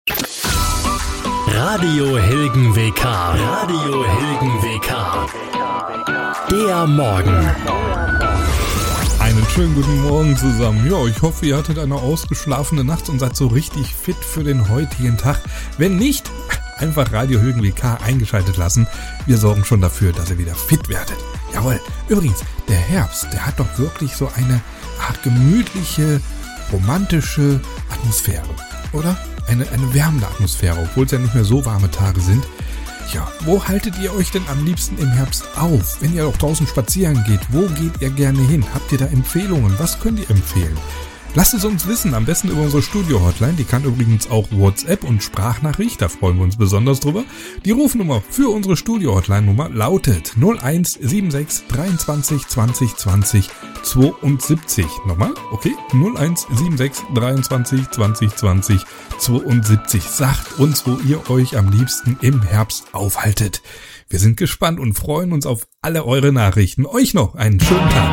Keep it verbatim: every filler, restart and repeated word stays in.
Radio Hilgen W K. Radio Hilgen W K. Der Morgen. Einen schönen guten Morgen zusammen. Ja, ich hoffe, ihr hattet eine ausgeschlafene Nacht und seid so richtig fit für den heutigen Tag. Wenn nicht, einfach Radio Hilgen W K eingeschaltet lassen. Wir sorgen schon dafür, dass ihr wieder fit werdet. Jawohl. Übrigens, der Herbst, der hat doch wirklich so eine Art gemütliche, romantische Atmosphäre, oder? Eine, eine wärmende Atmosphäre, obwohl es ja nicht mehr so warme Tage sind. Ja, wo haltet ihr euch denn am liebsten im Herbst auf? Wenn ihr auch draußen spazieren geht, wo geht ihr gerne hin? Habt ihr da Empfehlungen? Was könnt ihr empfehlen? Lasst es uns wissen, am besten über unsere Studio-Hotline. Die kann übrigens auch WhatsApp und Sprachnachricht, da freuen wir uns besonders drüber. Die Rufnummer für unsere Studio-Hotline-Nummer lautet null eins sieben sechs dreiundzwanzig zwanzig zwanzig zweiundsiebzig. Nochmal, okay, null eins sieben sechs dreiundzwanzig zwanzig zwanzig zweiundsiebzig. Sagt uns, wo ihr euch am liebsten im Herbst aufhaltet. Wir sind gespannt und freuen uns auf alle eure Nachrichten. Euch noch einen schönen Tag.